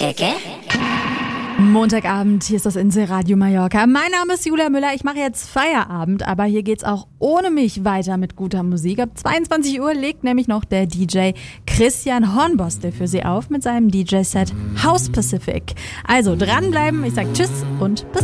Gell? Montagabend, hier ist das Insel Radio Mallorca. Mein Name ist Julia Müller, ich mache jetzt Feierabend, aber hier geht's auch ohne mich weiter mit guter Musik. Ab 22 Uhr legt nämlich noch der DJ Christian Hornbostel für Sie auf mit seinem DJ-Set House Pacific. Also dranbleiben, ich sag Tschüss und bis